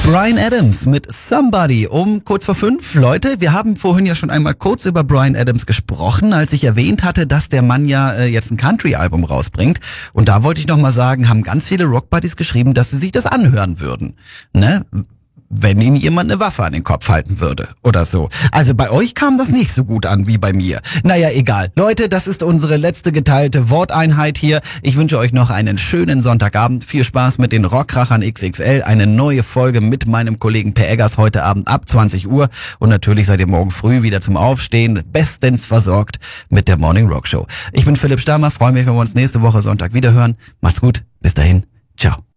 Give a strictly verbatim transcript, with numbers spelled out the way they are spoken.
Bryan Adams mit Somebody um kurz vor fünf. Leute, wir haben vorhin ja schon einmal kurz über Bryan Adams gesprochen, als ich erwähnt hatte, dass der Mann ja äh, jetzt ein Country-Album rausbringt. Und da wollte ich nochmal sagen, haben ganz viele Rockbuddies geschrieben, dass sie sich das anhören würden. Ne? Wenn ihm jemand eine Waffe an den Kopf halten würde oder so. Also bei euch kam das nicht so gut an wie bei mir. Naja, egal. Leute, das ist unsere letzte geteilte Worteinheit hier. Ich wünsche euch noch einen schönen Sonntagabend. Viel Spaß mit den Rockkrachern X X L. Eine neue Folge mit meinem Kollegen Per Eggers heute Abend ab zwanzig Uhr. Und natürlich seid ihr morgen früh wieder zum Aufstehen bestens versorgt mit der Morning Rock Show. Ich bin Philipp Stammer, freue mich, wenn wir uns nächste Woche Sonntag wiederhören. Macht's gut, bis dahin, ciao.